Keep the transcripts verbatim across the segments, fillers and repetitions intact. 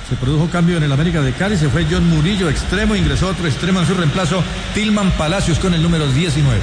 Se produjo cambio en el América de Cali, se fue John Murillo, extremo, ingresó otro extremo en su reemplazo, Tilman Palacios con el número diecinueve.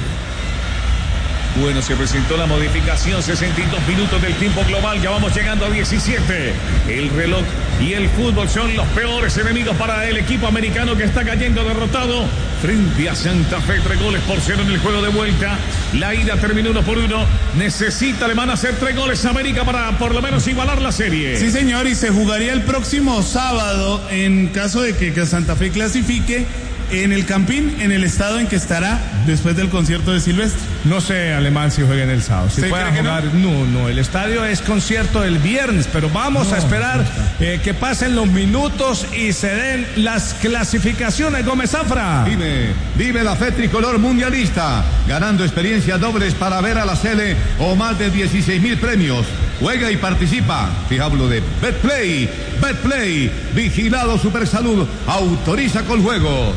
Bueno, se presentó la modificación, sesenta y dos minutos del tiempo global, ya vamos llegando a diecisiete. El reloj y el fútbol son los peores enemigos para el equipo americano que está cayendo derrotado frente a Santa Fe, tres goles por cero en el juego de vuelta. La ida terminó uno por uno, necesita, le van a hacer tres goles a América para por lo menos igualar la serie. Sí, señor, y se jugaría el próximo sábado en caso de que, que Santa Fe clasifique en el Campín, en el estado en que estará después del concierto de Silvestre. No sé, Alemán, si juega en el sábado. Si pueda jugar, no? no, no, el estadio es concierto el viernes, pero vamos no, a esperar no eh, que pasen los minutos y se den las clasificaciones. Gómez Zafra. Vive, vive la fe tricolor mundialista, ganando experiencias dobles para ver a la Sele o más de dieciséis mil premios. Juega y participa. Fija, hablo de Betplay. Betplay, vigilado Supersalud, autoriza con juegos.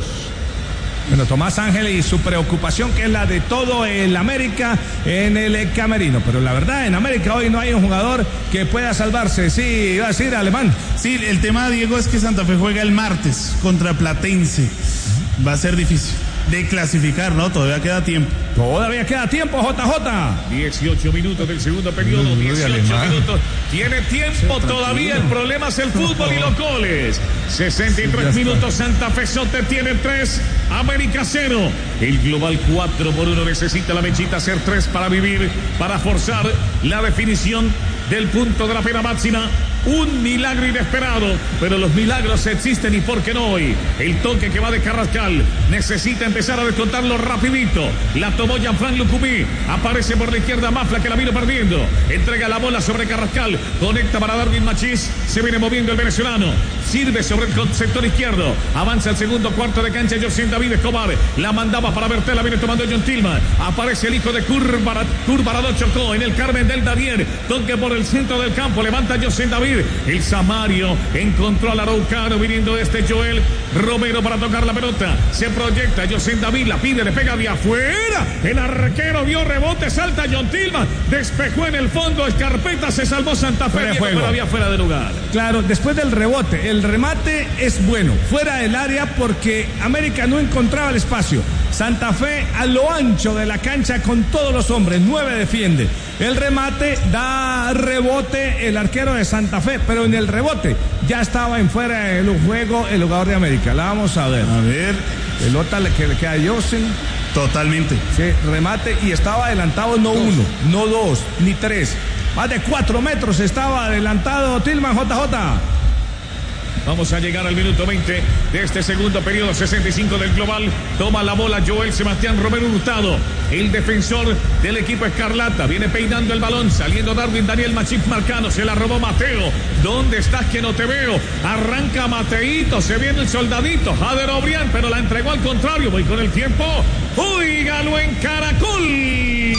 Bueno, Tomás Ángel y su preocupación, que es la de todo el América en el camerino. Pero la verdad, en América hoy no hay un jugador que pueda salvarse. Sí, iba a decir Alemán. Sí, el tema, Diego, es que Santa Fe juega el martes contra Platense. Va a ser difícil de clasificar, ¿no? Todavía queda tiempo. Todavía queda tiempo, J J. dieciocho minutos del segundo periodo, dieciocho minutos. Tiene tiempo todavía, el problema es el fútbol y los goles. sesenta y tres minutos, Santa Fe Sote tiene tres, América cero. El global cuatro por uno, necesita la mechita hacer tres para vivir, para forzar la definición del punto de la pena máxima. Un milagro inesperado, pero los milagros existen, y por qué no hoy. El toque que va de Carrascal, necesita empezar a descontarlo rapidito. La tomó Jean-Franc Lucumí, aparece por la izquierda Mafla, que la vino perdiendo. Entrega la bola sobre Carrascal, conecta para Darwin Machís, se viene moviendo el venezolano, sirve sobre el sector izquierdo, avanza el segundo cuarto de cancha José David Escobar, la mandaba para Bertela, viene tomando John Tilman, aparece el hijo de Curvarado Chocó en el Carmen del Darién, toque por el centro del campo, levanta José David. El Samario encontró al araucano viniendo este Joel Romero para tocar la pelota. Se proyecta José David, la pide, le pega de afuera. El arquero dio rebote, salta John Tilman, despejó en el fondo, Escarpeta, se salvó Santa Fe, pero había fuera de lugar. Claro, después del rebote, el remate es bueno, fuera del área, porque América no encontraba el espacio. Santa Fe a lo ancho de la cancha con todos los hombres, nueve defiende. El remate da rebote el arquero de Santa Fe, pero en el rebote ya estaba en fuera del juego el jugador de América. La vamos a ver. A ver. Pelota que le queda a Josen. Totalmente. Sí, remate, y estaba adelantado no dos. uno, no dos, ni tres. Más de cuatro metros estaba adelantado Tilman. J J. Vamos a llegar al minuto veinte de este segundo periodo, sesenta y cinco del global. Toma la bola Joel Sebastián Romero Hurtado, el defensor del equipo Escarlata. Viene peinando el balón, saliendo Darwin Daniel Machís Marcano. Se la robó Mateo. ¿Dónde estás que no te veo? Arranca Mateito, se viene el soldadito. Jader Obrián, pero la entregó al contrario. Voy con el tiempo. Óigalo en Caracol.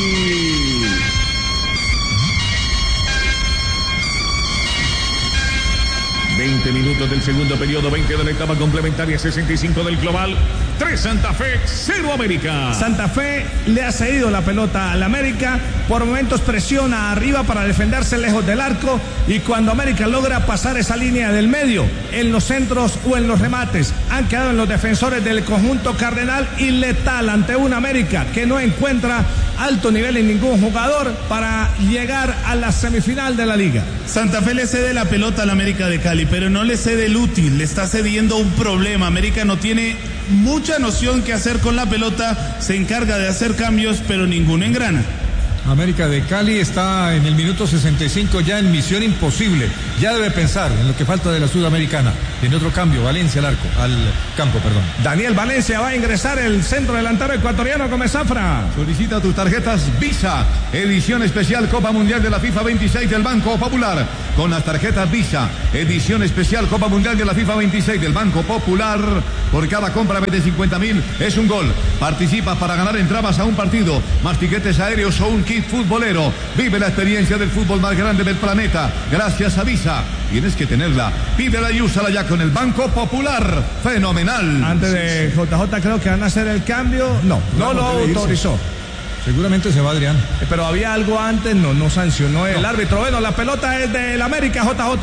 veinte minutos del segundo periodo, veinte de la etapa complementaria, sesenta y cinco del global. tres Santa Fe, cero América. Santa Fe le ha cedido la pelota al América. Por momentos presiona arriba para defenderse lejos del arco. Y cuando América logra pasar esa línea del medio, en los centros o en los remates, han quedado en los defensores del conjunto cardenal, y letal ante una América que no encuentra alto nivel en ningún jugador para llegar a la semifinal de la liga. Santa Fe le cede la pelota al América de Cali, pero no le cede el útil, le está cediendo un problema. América no tiene mucha noción qué hacer con la pelota, se encarga de hacer cambios, pero ninguno engrana. América de Cali está en el minuto sesenta y cinco ya en misión imposible. Ya debe pensar en lo que falta de la Sudamericana. Tiene otro cambio, Valencia al arco, al campo, perdón. Daniel Valencia va a ingresar, el centro delantero ecuatoriano. Gómez Zafra. Solicita tus tarjetas Visa, edición especial Copa Mundial de la FIFA veintiséis del Banco Popular. Con las tarjetas Visa, edición especial Copa Mundial de la FIFA veintiséis del Banco Popular, por cada compra de cincuenta mil es un gol. Participas para ganar entradas a un partido, más tiquetes aéreos o un kit futbolero. Vive la experiencia del fútbol más grande del planeta gracias a Visa. Tienes que tenerla. Pídela y úsala ya con el Banco Popular. Fenomenal. Antes de J J creo que van a hacer el cambio. No, no, no lo autorizó. Seguramente se va Adrián. Pero había algo antes, no, no sancionó el no. árbitro. Bueno, la pelota es del América, J J.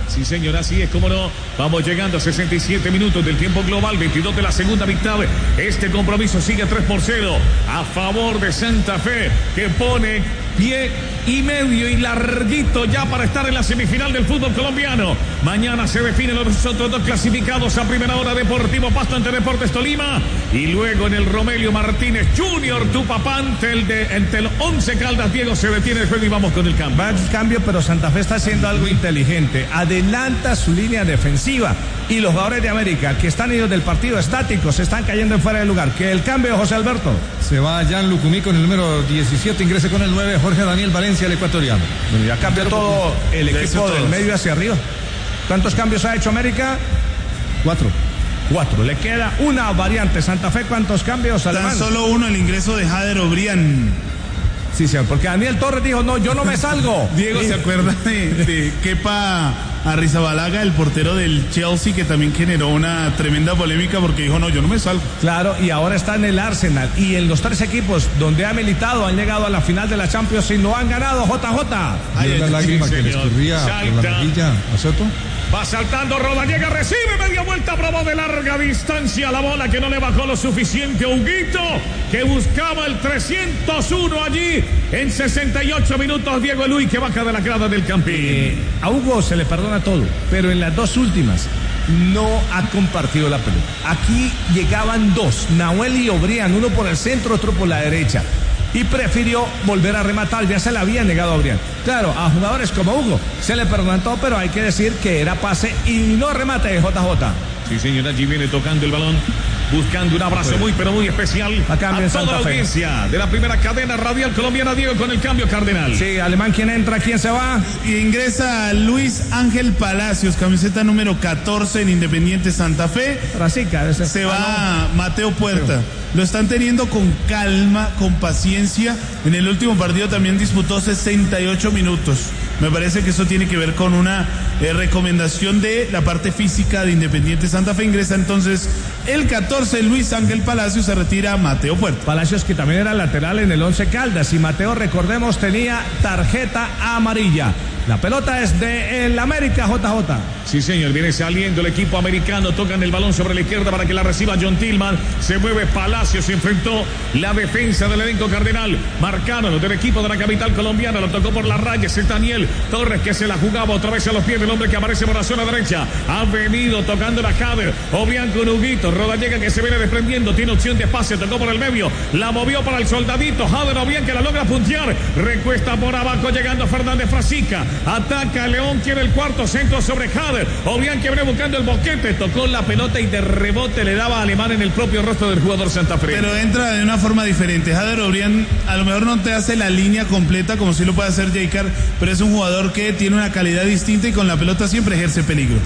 Sí, señor, así es, como no. Vamos llegando a sesenta y siete minutos del tiempo global, veintidós de la segunda mitad. Este compromiso sigue tres por cero a favor de Santa Fe, que pone pie y medio y larguito ya para estar en la semifinal del fútbol colombiano. Mañana se definen los otros dos clasificados a primera hora: Deportivo Pasto ante Deportes Tolima, y luego en el Romelio Martínez Junior Tupapá ante el, de, ante el Once Caldas. Diego, se detiene el juego y vamos con el cambio. Va el cambio, pero Santa Fe está haciendo algo inteligente. Adelanta su línea defensiva y los jugadores de América que están idos del partido estáticos se están cayendo en fuera de lugar. Que el cambio, José Alberto. Se va Jan Lucumí con el número diecisiete, ingrese con el nueve Jorge Daniel Valencia, el ecuatoriano. Bueno, ya cambió todo el equipo del medio hacia arriba. ¿Cuántos cambios ha hecho América? Cuatro. Cuatro. Le queda una variante. Santa Fe, ¿cuántos cambios? Alemán? Tan solo uno, el ingreso de Jader Obrián. Sí, señor, porque Daniel Torres dijo, no, yo no me salgo. Diego, ¿se acuerda de, de Kepa Arrizabalaga, el portero del Chelsea, que también generó una tremenda polémica porque dijo, no, yo no me salgo? Claro, y ahora está en el Arsenal. Y en los tres equipos donde ha militado han llegado a la final de la Champions y no han ganado. J J. Ay, la lágrima sí, que le escurría por la mejilla a Soto. Va saltando Rodallega, recibe media vuelta, probó de larga distancia la bola que no le bajó lo suficiente a Huguito, que buscaba el trescientos uno allí en sesenta y ocho minutos. Diego Luis, que baja de la grada del Campín. Eh, a Hugo se le perdona todo, pero en las dos últimas no ha compartido la pelota. Aquí llegaban dos, Nahuel y Obrián, uno por el centro, otro por la derecha, y prefirió volver a rematar. Ya se le había negado a Obrián. Claro, a jugadores como Hugo se le perdonó todo, pero hay que decir que era pase y no remate de J J. Sí, señor, allí viene tocando el balón, buscando un abrazo pues, muy, pero muy especial a toda Santa la audiencia Fe. De la primera cadena radial colombiana. Diego, con el cambio, Cardenal. Sí, Alemán, ¿quién entra? ¿Quién se va? Y ingresa Luis Ángel Palacios, camiseta número catorce en Independiente Santa Fe. Rasica, ese se va Mateo Puerta. Lo están teniendo con calma, con paciencia. En el último partido también disputó sesenta y ocho minutos. Me parece que eso tiene que ver con una eh, recomendación de la parte física de Independiente Santa Fe. Ingresa entonces el catorce Luis Ángel Palacios, se retira Mateo Puerta. Palacios, que también era lateral en el Once Caldas, y Mateo, recordemos, tenía tarjeta amarilla. La pelota es de el América, J J. Sí, señor, viene saliendo el equipo americano, tocan el balón sobre la izquierda para que la reciba John Tillman, se mueve Palacios, se enfrentó la defensa del elenco cardenal, marcaron del equipo de la capital colombiana, lo tocó por las rayas, es Daniel Torres, que se la jugaba otra vez a los pies del hombre que aparece por la zona derecha, ha venido tocando la Jader, Obrián con Huguito, Rodallega, que se viene desprendiendo, tiene opción de pase, tocó por el medio, la movió para el soldadito, Jader Obrián, que la logra puntear, recuesta por abajo, llegando Fernández Frasica, ataca León, quiere el cuarto, centro sobre Jader, Obrián, que viene buscando el boquete, tocó la pelota y de rebote le daba a Alemán en el propio rostro del jugador Santa Fe. Pero entra de una forma diferente. Jader Obrián a lo mejor no te hace la línea completa como si lo puede hacer Jaycar, pero es un jugador que tiene una calidad distinta y con la pelota siempre ejerce peligro.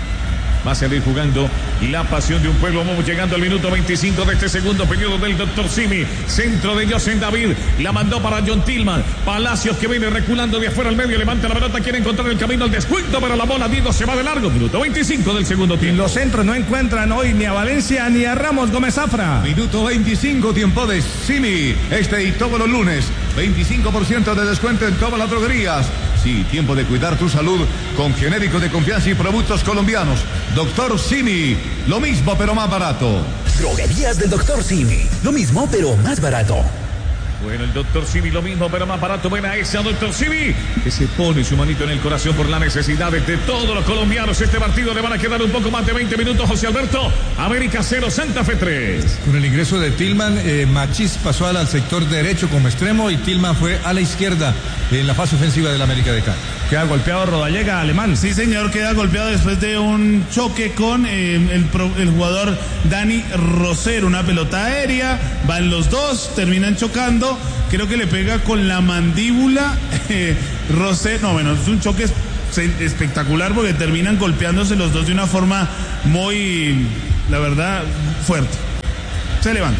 Va a salir jugando la pasión de un pueblo. Vamos llegando al minuto veinticinco de este segundo periodo del doctor Simi. Centro de José David. La mandó para John Tillman. Palacios, que viene reculando de afuera al medio. Levanta la pelota. Quiere encontrar el camino al descuento, pero la bola, Diego, se va de largo. Minuto veinticinco del segundo tiempo. Los centros no encuentran hoy ni a Valencia ni a Ramos Gómez Zafra. Minuto veinticinco, tiempo de Simi. Este y todos los lunes. veinticinco por ciento de descuento en todas las droguerías. Sí, tiempo de cuidar tu salud con genéricos de confianza y productos colombianos. Doctor Simi, lo mismo pero más barato. Droguerías del Doctor Simi, lo mismo pero más barato. Bueno, el doctor Simi, lo mismo pero más barato. Buena esa, doctor Simi, que se pone su manito en el corazón por las necesidades de todos los colombianos. Este partido le van a quedar un poco más de veinte minutos, José Alberto. América cero, Santa Fe tres. Con el ingreso de Tillman, eh, Machís pasó al sector derecho como extremo y Tillman fue a la izquierda en la fase ofensiva del América de Cali. Queda golpeado Rodallega, Alemán. Sí, señor, queda golpeado después de un choque con eh, el, el jugador Dani Rosero. Una pelota aérea, van los dos, terminan chocando. Creo que le pega con la mandíbula. Eh, Rosero, no, bueno, es un choque espectacular porque terminan golpeándose los dos de una forma muy, la verdad, fuerte. Se levanta.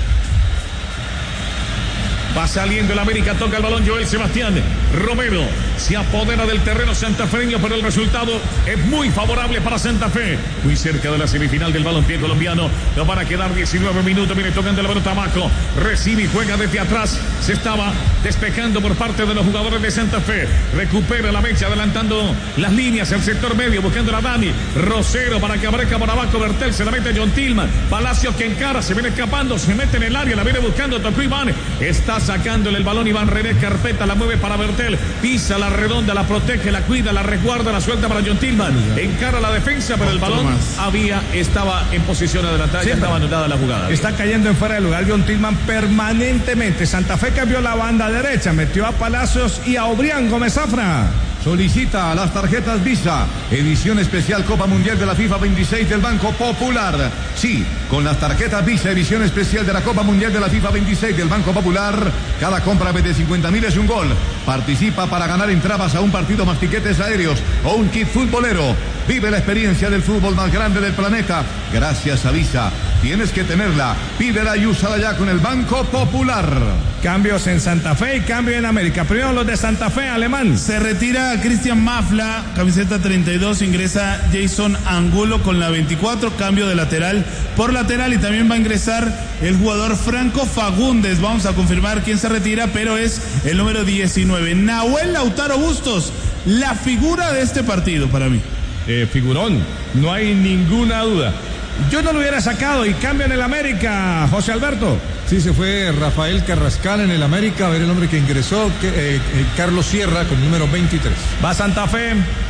Va saliendo el América, toca el balón Joel Sebastián Romero. se apodera del terreno santafereño, pero el resultado es muy favorable para Santa Fe. Muy cerca de la semifinal del balompié colombiano. Nos van a quedar diecinueve minutos. Viene tocando la pelota abajo. Recibe y juega desde atrás. Se estaba despejando por parte de los jugadores de Santa Fe. Recupera la mecha, adelantando las líneas. El sector medio, buscando a Dani. Rosero para que aparezca por abajo. Bertel se la mete a John Tillman. Palacios que encara, se viene escapando, se mete en el área, la viene buscando. Tocó Iván. Está sacándole el balón Iván René. Carpeta la mueve para Bertel. Pisa la redonda, la protege, la cuida, la resguarda, la suelta para John Tillman. Encara la defensa, pero el balón había, estaba en posición adelantada. Ya estaba anulada la jugada. Está cayendo en fuera de lugar John Tillman permanentemente. Santa Fe cambió la banda derecha, metió a Palacios y a Obrián Gómez Zafra. Solicita las tarjetas Visa, edición especial Copa Mundial de la FIFA veintiséis del Banco Popular. Sí, con las tarjetas Visa, edición especial de la Copa Mundial de la FIFA veintiséis del Banco Popular, cada compra de cincuenta mil es un gol. Participa para ganar entradas a un partido más tiquetes aéreos o un kit futbolero. Vive la experiencia del fútbol más grande del planeta gracias a Visa. Tienes que tenerla. Pídela y úsala ya con el Banco Popular. Cambios en Santa Fe y cambio en América. Primero los de Santa Fe, Alemán. Se retira Cristian Mafla, camiseta treinta y dos, ingresa Jason Angulo con la veinticuatro, cambio de lateral por lateral, y también va a ingresar el jugador Franco Fagundes. Vamos a confirmar quién se retira, pero es el número diecinueve. Nahuel Lautaro Bustos, la figura de este partido para mí. Eh, figurón, no hay ninguna duda. Yo no lo hubiera sacado y cambio en el América, José Alberto. Sí, se fue Rafael Carrascal en el América. A ver el hombre que ingresó, que, eh, eh, Carlos Sierra con el número veintitrés. Va Santa Fe.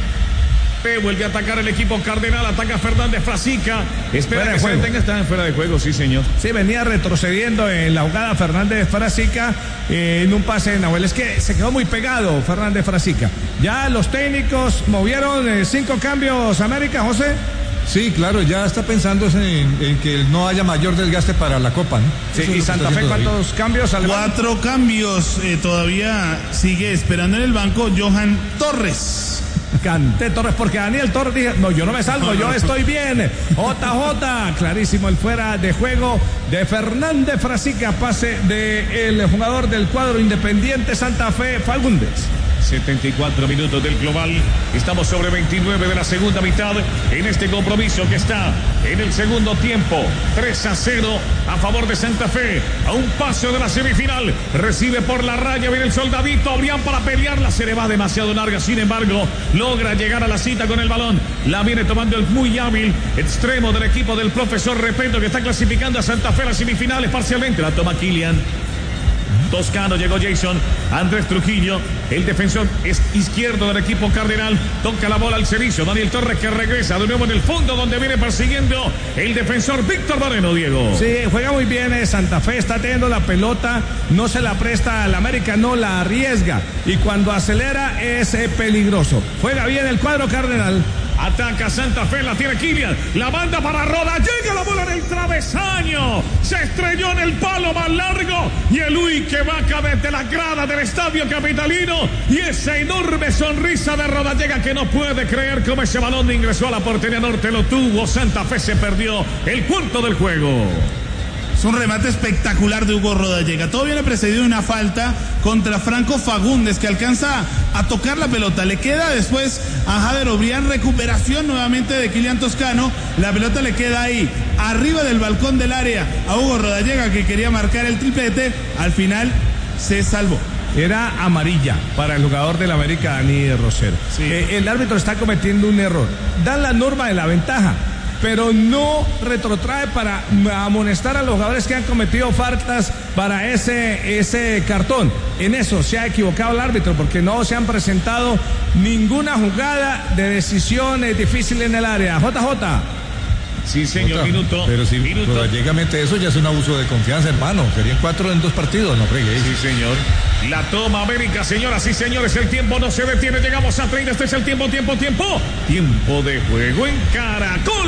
Vuelve a atacar el equipo cardenal, ataca Fernández Frasica, espera que se detenga, está en fuera de juego, sí señor. Sí, venía retrocediendo en la jugada Fernández Frasica, eh, en un pase de Nahuel, es que se quedó muy pegado Fernández Frasica. Ya los técnicos movieron eh, cinco cambios América, José. Sí, claro, ya está pensando en, en que no haya mayor desgaste para la Copa, ¿no? Sí, y Santa Fe, ¿cuántos cambios? Cuatro cambios, eh, todavía sigue esperando en el banco Johan Torres. Canté Torres porque Daniel Torres dije, no, yo no me salgo, yo estoy bien. J J, clarísimo el fuera de juego de Fernández Frasica, pase del jugador del cuadro Independiente Santa Fe, Fagundes. setenta y cuatro minutos del global. Estamos sobre veintinueve de la segunda mitad en este compromiso que está en el segundo tiempo. tres a cero a favor de Santa Fe. A un paso de la semifinal. Recibe por la raya. Viene el soldadito. Abrián para pelearla. Se le va demasiado larga. Sin embargo, logra llegar a la cita con el balón. La viene tomando el muy hábil extremo del equipo del profesor Repeto, que está clasificando a Santa Fe a las semifinales parcialmente. La toma Kylian Toscano, llegó Jason Andrés Trujillo, el defensor es izquierdo del equipo cardenal, toca la bola al servicio, Daniel Torres que regresa de nuevo en el fondo donde viene persiguiendo el defensor Víctor Moreno, Diego. Sí, juega muy bien eh, Santa Fe, está teniendo la pelota, no se la presta al América, no la arriesga, y cuando acelera es eh, peligroso. Juega bien el cuadro cardenal. Ataca Santa Fe, la tiene Kylian, la banda para Roda, llega la bola en el travesaño, se estrelló en el palo más largo y el Uy que vaca desde la grada del estadio capitalino, y esa enorme sonrisa de Rodallega que no puede creer cómo ese balón ingresó a la portería norte, lo tuvo, Santa Fe se perdió el cuarto del juego. Es un remate espectacular de Hugo Rodallega. Todo viene precedido de una falta contra Franco Fagundes, que alcanza a tocar la pelota. Le queda después a Jader Obrián. Recuperación nuevamente de Kylian Toscano. La pelota le queda ahí, arriba del balcón del área, a Hugo Rodallega, que quería marcar el triplete. Al final se salvó. Era amarilla para el jugador del América, Dani Rosero. Sí. Eh, el árbitro está cometiendo un error. Dan la norma de la ventaja, pero no retrotrae para amonestar a los jugadores que han cometido faltas para ese, ese cartón. En eso se ha equivocado el árbitro, porque no se han presentado ninguna jugada de decisión difícil en el área. J J. Sí, señor, Otra, minuto. Pero si llegamente eso ya es un abuso de confianza, hermano. Serían cuatro en dos partidos, no freguéis. Sí, señor. La toma América, señoras y señores. El tiempo no se detiene. Llegamos a treinta. Este es el tiempo, tiempo, tiempo. Tiempo de juego en Caracol.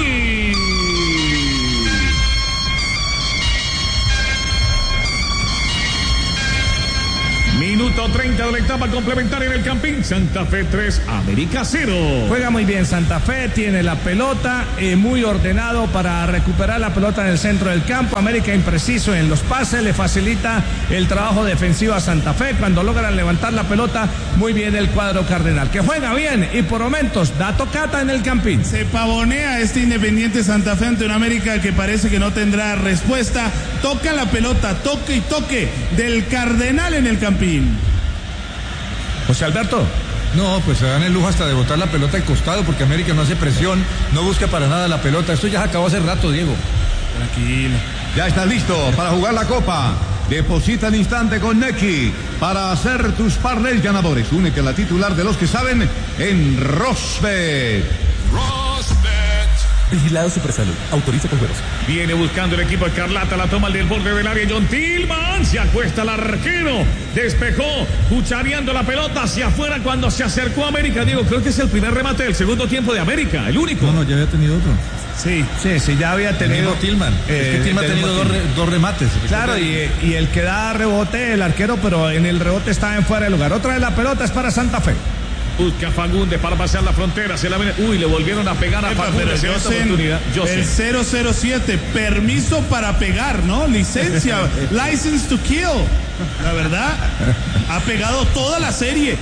Minuto treinta de la etapa complementaria en el Campín. Santa Fe tres, América cero. Juega muy bien Santa Fe, tiene la pelota, eh, muy ordenado para recuperar la pelota en el centro del campo. América impreciso en los pases, le facilita el trabajo defensivo a Santa Fe. Cuando logran levantar la pelota, muy bien el cuadro cardenal, que juega bien y por momentos da tocata en el Campín. Se pavonea este Independiente Santa Fe ante una América que parece que no tendrá respuesta. Toca la pelota, toque y toque del Cardenal en el Campín. José Alberto. No, pues se dan el lujo hasta de botar la pelota al costado porque América no hace presión, no busca para nada la pelota. Esto ya se acabó hace rato, Diego. Tranquilo. Ya estás listo para jugar la Copa. Deposita al instante con Nequi para hacer tus parlays ganadores. Únete a la titular de los que saben en Rosbet. Vigilado Supersalud. Autoriza con juegos. Viene buscando el equipo Escarlata. La toma del borde del área. John Tillman. Se acuesta el arquero. Despejó. Cuchareando la pelota hacia afuera cuando se acercó a América. Diego, creo que es el primer remate del segundo tiempo de América. El único. No, no, ya había tenido otro. Sí, sí, sí, ya había tenido. Tillman. Eh, es que Tillman ha tenido dos, re, dos remates. Claro, y, y el que da rebote, el arquero, pero en el rebote está en fuera de lugar. Otra vez la pelota es para Santa Fe. Busca Fagundes para pasar la frontera. Se la ven... Uy, le volvieron a pegar a Epa, Fagundes en esta oportunidad. El cero cero siete, permiso para pegar, ¿no? Licencia, license to kill. La verdad, ha pegado toda la serie.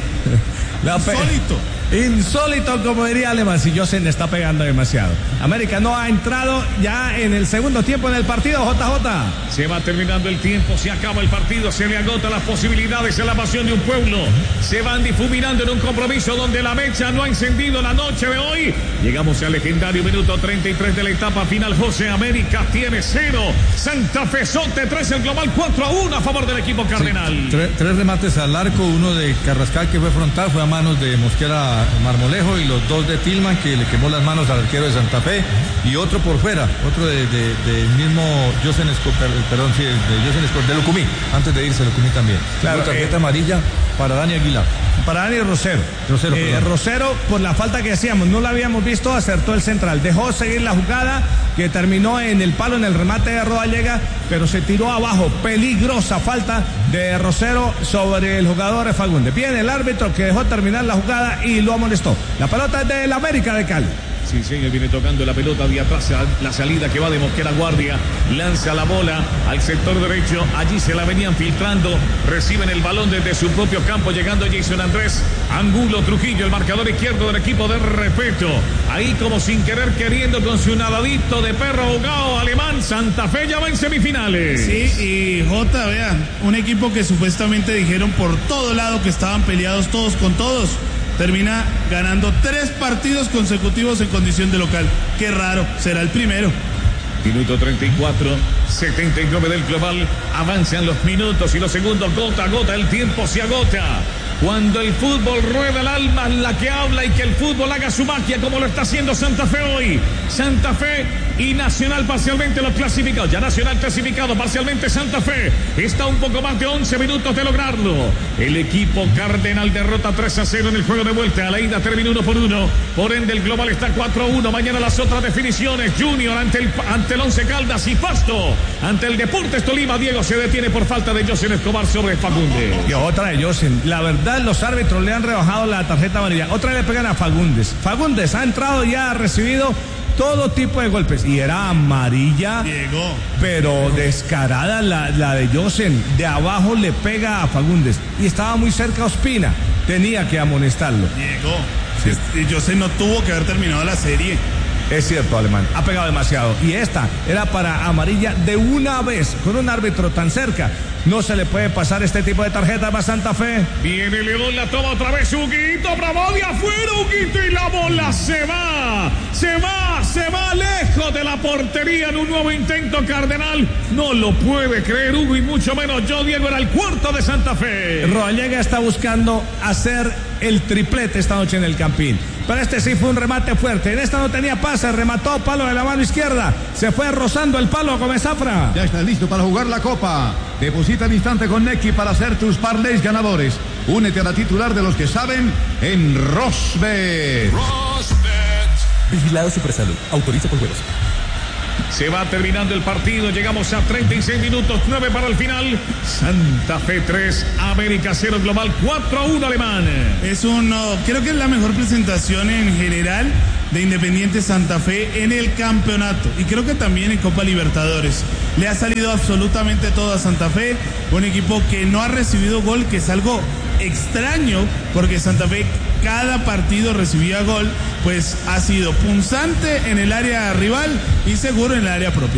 La pe... Insólito. Insólito, como diría Alemán. Si Josen está pegando demasiado. América no ha entrado ya en el segundo tiempo en el partido, J J. Se va terminando el tiempo, se acaba el partido, se le agotan las posibilidades en la pasión de un pueblo. Se van difuminando en un compromiso donde la mecha no ha encendido la noche de hoy. Llegamos al legendario minuto treinta y tres de la etapa final. José, América tiene cero. Santa Fe Sote tres, el global cuatro a uno a favor del equipo cardenal. Sí, tres, tres remates al arco, uno de Carrascal que fue frontal, fue a manos de Mosquera Marmolejo, y los dos de Tillman que le quemó las manos al arquero de Santa Fe, y otro por fuera, otro de, de, de mismo Josen Escobar, perdón, sí, de Josen Escobar, de Lucumí, antes de irse Lucumí también. Claro, una tarjeta eh, amarilla para Dani Aguilar. Para Dani Rosero. Rosero, eh, Rosero, por la falta que hacíamos, no la habíamos visto, acertó el central, dejó seguir la jugada que terminó en el palo, en el remate de Rodallega, pero se tiró abajo. Peligrosa falta de Rosero sobre el jugador de Fagundes. Viene el árbitro que dejó terminar la jugada y lo amonestó. La pelota es del América de Cali. Sí, señor, viene tocando la pelota de atrás, la salida que va de Mosquera Guardia, lanza la bola al sector derecho, allí se la venían filtrando, reciben el balón desde su propio campo, llegando Jason Andrés, Angulo Trujillo, el marcador izquierdo del equipo de Respeto, ahí como sin querer queriendo con su nadadito de perro ahogado alemán. Santa Fe ya va en semifinales. Sí, y J, vean, un equipo que supuestamente dijeron por todo lado que estaban peleados todos con todos, termina ganando tres partidos consecutivos en condición de local. Qué raro, será el primero. Minuto treinta y cuatro, setenta y nueve del global. Avanzan los minutos y los segundos, gota a gota, el tiempo se agota. Cuando el fútbol rueda, el alma es la que habla, y que el fútbol haga su magia como lo está haciendo Santa Fe hoy. Santa Fe y Nacional parcialmente los clasificados. Ya Nacional clasificado, parcialmente Santa Fe. Está un poco más de once minutos de lograrlo. El equipo cardenal derrota tres a cero en el juego de vuelta. La ida termina uno por uno. Por ende el global está cuatro a uno. Mañana las otras definiciones. Junior ante el, ante el Once Caldas, y Pasto ante el Deportes Tolima. Diego se detiene por falta de Josen Escobar sobre Fagundes. Y otra de Josen. La verdad, los árbitros le han rebajado la tarjeta amarilla. Otra le pegan a Fagundes. Fagundes ha entrado y ha recibido todo tipo de golpes, y era amarilla, Diego, pero descarada la, la de Josen. De abajo le pega a Fagundes y estaba muy cerca Ospina, tenía que amonestarlo. Diego, sí. Josen no tuvo que haber terminado la serie. Es cierto, Alemán, ha pegado demasiado, y esta era para amarilla de una vez. Con un árbitro tan cerca no se le puede pasar este tipo de tarjetas a Santa Fe. Viene León, la toma otra vez Huguito, bravo de afuera Huguito, y la bola se va, se va, se va lejos de la portería en un nuevo intento cardenal. No lo puede creer Hugo, y mucho menos yo, Diego. Era el cuarto de Santa Fe. Rodallega está buscando hacer el triplete esta noche en el Campín, pero este sí fue un remate fuerte. En esta no tenía pase, remató palo de la mano izquierda, se fue rozando el palo a Gómez Zafra. Ya estás listo para jugar la Copa. Deposita al instante con Nequi para hacer tus parlays ganadores. Únete a la titular de los que saben en Rosbet. Vigilado Supersalud. Autoriza por juegos. Se va terminando el partido. Llegamos a treinta y seis minutos, nueve para el final. Santa Fe tres, América cero, global cuatro a uno alemán. Es uno, creo que es la mejor presentación en general de Independiente Santa Fe en el campeonato y creo que también en Copa Libertadores. Le ha salido absolutamente todo a Santa Fe, un equipo que no ha recibido gol, que es algo extraño porque Santa Fe cada partido recibía gol, pues ha sido punzante en el área rival y seguro en el área propia.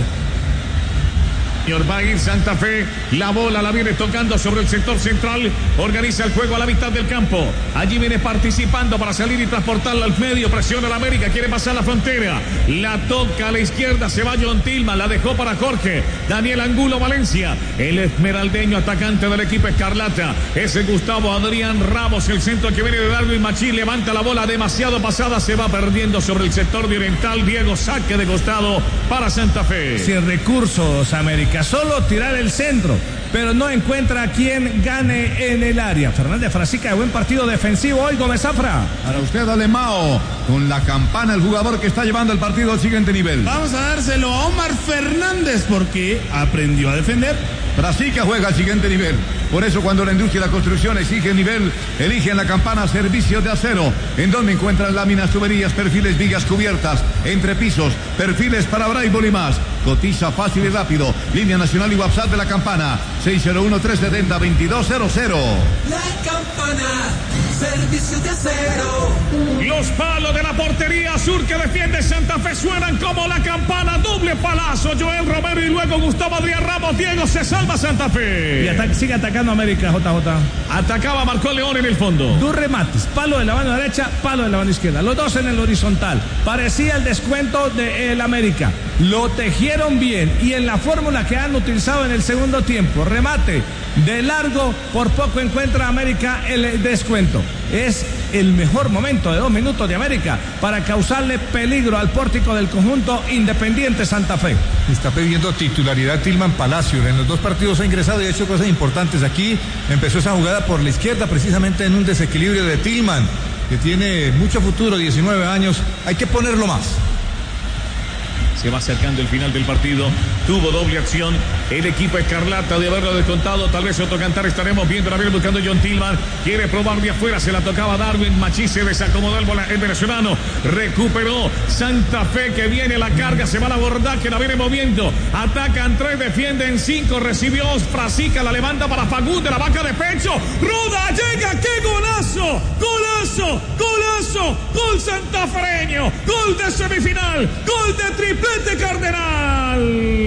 Señor, va a ir Santa Fe, la bola la viene tocando sobre el sector central, organiza el juego a la mitad del campo, allí viene participando para salir y transportarla al medio, presiona a la América, quiere pasar la frontera, la toca a la izquierda, se va John Tillman, la dejó para Jorge, Daniel Angulo Valencia, el esmeraldeño atacante del equipo Escarlata, ese Gustavo Adrián Ramos, el centro que viene de Darwin Machín, levanta la bola demasiado pasada, se va perdiendo sobre el sector de oriental, Diego saque de costado para Santa Fe. Sin recursos, América. Solo tirar el centro, pero no encuentra a quien gane en el área. Fernández Frasica, de buen partido defensivo hoy, Gómez Zafra. Para usted, Alemao, con la campana, el jugador que está llevando el partido al siguiente nivel. Vamos a dárselo a Omar Fernández porque aprendió a defender. Frasica juega al siguiente nivel. Por eso cuando la industria y la construcción exige nivel, eligen la campana Servicios de Acero, en donde encuentran láminas, tuberías, perfiles, vigas cubiertas, entrepisos, perfiles para braille y más. Cotiza fácil y rápido. Línea nacional y WhatsApp de la campana seis cero uno, tres siete cero, dos cero cero. La campana, Servicios de Acero. Los palos de la portería sur que defiende Santa Fe suenan como la campana. Doble palazo, Joel Romero y luego Gustavo Adrián Ramos. Diego, se salva Santa Fe. Y ataca, sigue atacando América, J J. Atacaba, marcó León en el fondo. Dos remates, palo de la mano derecha, palo de la mano izquierda. Los dos en el horizontal. Parecía el descuento del América. Lo tejieron bien y en la fórmula que han utilizado en el segundo tiempo. Remate de largo, por poco encuentra América el descuento. Es el mejor momento de dos minutos de América para causarle peligro al pórtico del conjunto Independiente Santa Fe. Está pidiendo titularidad Tillman Palacio. En los dos partidos ha ingresado y ha hecho cosas importantes. Aquí empezó esa jugada por la izquierda, precisamente en un desequilibrio de Tillman, que tiene mucho futuro, diecinueve años. Hay que ponerlo más. Se va acercando el final del partido. Tuvo doble acción el equipo Escarlata de haberlo descontado. Tal vez otro cantar estaremos viendo. La viene buscando John Tillman. Quiere probar de afuera. Se la tocaba Darwin Machí. Se desacomodó el, el venezolano. Recuperó Santa Fe que viene la carga. Se va la borda que la viene moviendo. Atacan tres, defienden cinco. Recibió Frasica. La levanta para Fagundes. La vaca de pecho. Ruda llega. ¡Qué golazo! ¡Golazo! ¡Golazo! ¡Gol santafereño! ¡Gol de semifinal! ¡Gol de triple! De Cardenal.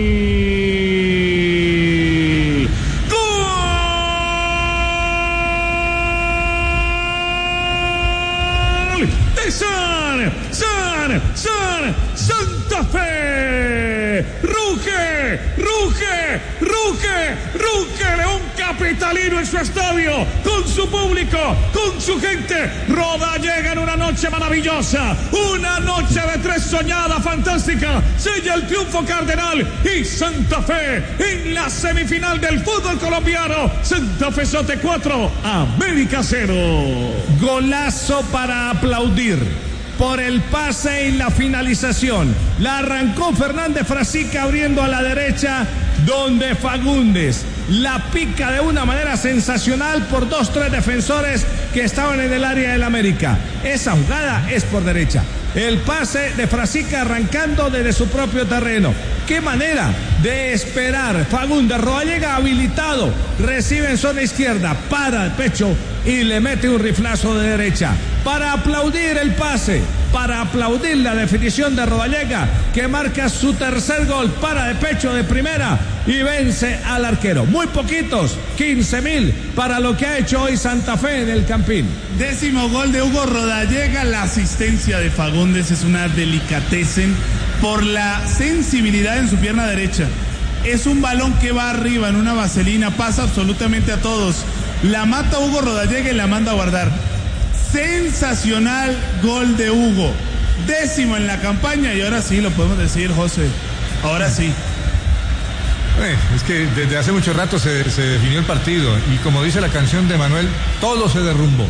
Gol de San, San, San, Santa Fe. Ruge, ruge, ruge, ruge León capitalino en su estadio, con su público, con su gente. Roda llega en una noche maravillosa, una noche de tres soñada, fantástica. Sella el triunfo Cardenal y Santa Fe en la semifinal del fútbol colombiano. Santa Fe Sote cuatro, América cero. Golazo para aplaudir por el pase y la finalización. La arrancó Fernández Frasica abriendo a la derecha, donde Fagundes la pica de una manera sensacional por dos, tres defensores que estaban en el área del América. Esa jugada es por derecha. El pase de Frasica arrancando desde su propio terreno. Qué manera de esperar. Fagundes, Rodallega habilitado, recibe en zona izquierda, para el pecho y le mete un riflazo de derecha. Para aplaudir el pase, para aplaudir la definición de Rodallega, que marca su tercer gol, para de pecho de primera y vence al arquero. Muy poquitos, quince mil para lo que ha hecho hoy Santa Fe en el Campín. Décimo gol de Hugo Rodallega. La asistencia de Fagundes es una delicatessen por la sensibilidad en su pierna derecha. Es un balón que va arriba en una vaselina, pasa absolutamente a todos. La mata Hugo Rodallega y la manda a guardar. Sensacional gol de Hugo. Décimo en la campaña y ahora sí lo podemos decir, José. Ahora sí. Eh, es que desde hace mucho rato se, se definió el partido y como dice la canción de Manuel, todo se derrumbó.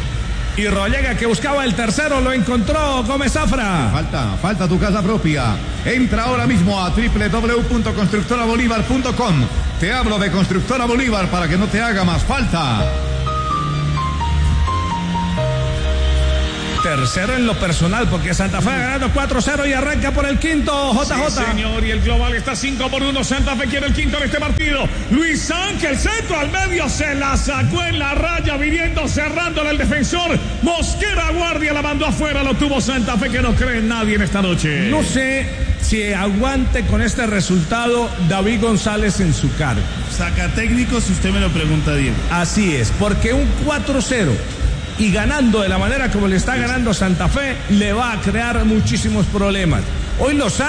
Y Rollega, que buscaba el tercero, lo encontró Gómez Zafra. Falta, falta tu casa propia. Entra ahora mismo a doble u doble u doble u punto constructora bolívar punto com. Te hablo de Constructora Bolívar para que no te haga más falta. Tercero en lo personal, porque Santa Fe ganando cuatro cero y arranca por el quinto, J J. Sí, señor, y el global está cinco por uno. Santa Fe quiere el quinto en este partido. Luis Ángel, centro al medio, se la sacó en la raya, viniendo, cerrándole el defensor. Mosquera Guardia la mandó afuera, lo tuvo Santa Fe, que no cree en nadie en esta noche. No sé si aguante con este resultado David González en su cargo. Saca técnico si usted me lo pregunta, Diego. Así es, porque un cuatro cero y ganando de la manera como le está ganando Santa Fe, le va a crear muchísimos problemas. Hoy los